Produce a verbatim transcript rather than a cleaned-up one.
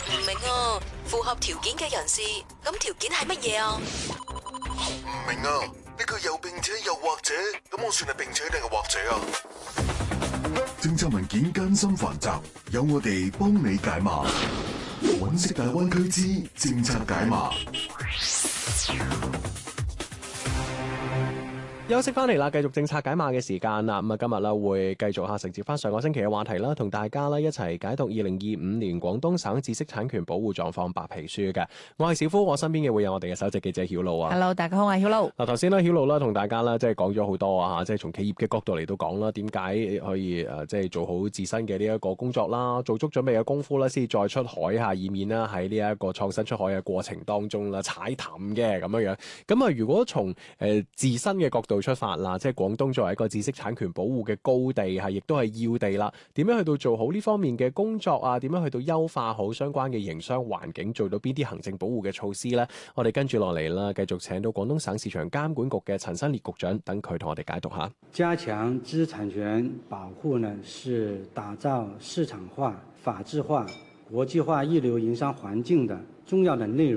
唔明啊，符合條件嘅人士，咁條件係乜嘢啊？ 唔明啊，呢個又並且又或者，咁我算係並且定係或者啊？政策文件艱深繁雜，有我哋幫你解碼。揾識大灣區之政策解碼。 休息翻嚟啦，繼續政策解碼嘅時間啦。咁啊，今日啦會繼續下承接翻上個星期嘅話題啦，同大家咧一齊解讀二零二五年廣東省知識產權保護狀況白皮書嘅。我係小夫，我身邊嘅會有我哋嘅首席記者曉露啊。 Hello， 大家好，我係曉露。 嗱，頭先咧曉露啦，同大家啦即係講咗好多啊嚇，即係從企業嘅角度嚟到講啦，點解可以誒即係做好自身嘅呢一個工作啦，做足準備嘅功夫啦，先再出海下，以免啦喺呢一個創新出海嘅過程當中啦踩淡嘅咁樣樣。咁啊，如果從誒、呃、自身嘅角度出發啦，即係廣東作為一個知識產權保護嘅高地，係亦都係要地啦。點樣去到做好呢方面嘅工作啊？點樣去到優化好相關嘅營商環境，做到邊啲行政保護嘅措施呢？我哋跟住落嚟啦，繼續請到廣東省市場監管局嘅陳新烈局長，等佢同我哋解讀下。 加強知識產權保護呢，是打造市場化、法治化、國際化一流營商環境的重要的內容。